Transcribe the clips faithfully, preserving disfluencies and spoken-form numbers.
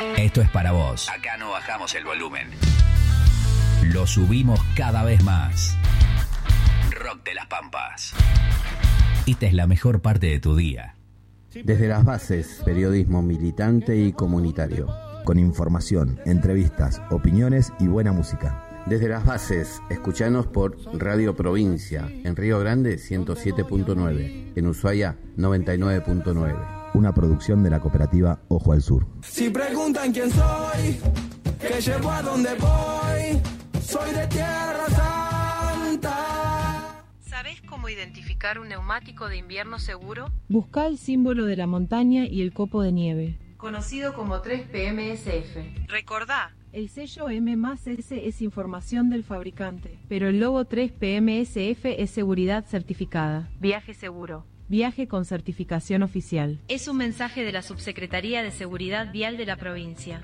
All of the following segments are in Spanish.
Esto es para vos. Acá no bajamos el volumen. Lo subimos cada vez más. Rock de las Pampas. Esta es la mejor parte de tu día. Desde las bases, periodismo militante y comunitario. Con información, entrevistas, opiniones y buena música. Desde las bases, escuchanos por Radio Provincia, en Río Grande ciento siete punto nueve, en Ushuaia noventa y nueve punto nueve. Una producción de la cooperativa Ojo al Sur. Si preguntan quién soy, que llevo a donde voy, soy de Tierra Santa. ¿Sabés cómo identificar un neumático de invierno seguro? Busca el símbolo de la montaña y el copo de nieve, conocido como tres P M S F. Recordá. El sello M más S es información del fabricante, pero el logo tres P M S F es seguridad certificada. Viaje seguro. Viaje con certificación oficial. Es un mensaje de la Subsecretaría de Seguridad Vial de la provincia.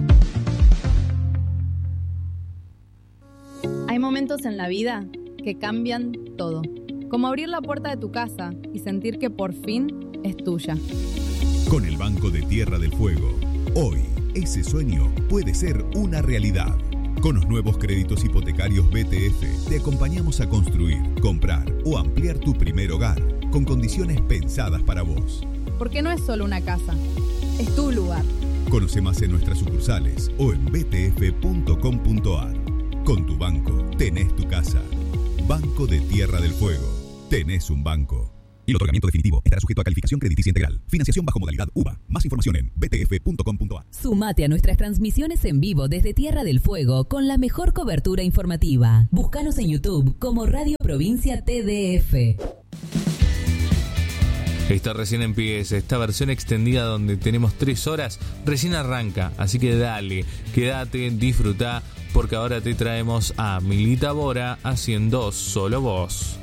Hay momentos en la vida que cambian todo, como abrir la puerta de tu casa y sentir que por fin es tuya. Con el Banco de Tierra del Fuego, hoy ese sueño puede ser una realidad. Con los nuevos créditos hipotecarios B T F, te acompañamos a construir, comprar o ampliar tu primer hogar, con condiciones pensadas para vos. Porque no es solo una casa, es tu lugar. Conoce más en nuestras sucursales o en b t f punto com punto a r. Con tu banco, tenés tu casa. Banco de Tierra del Fuego. Tenés un banco. Y el otorgamiento definitivo estará sujeto a calificación crediticia integral. Financiación bajo modalidad U V A. Más información en b t f punto com punto a r. Sumate a nuestras transmisiones en vivo desde Tierra del Fuego con la mejor cobertura informativa. Búscanos en YouTube como Radio Provincia T D F. Esta recién empieza, esta versión extendida donde tenemos tres horas, recién arranca. Así que dale, quédate, disfruta, porque ahora te traemos a Milita Bora haciendo Solo Vos.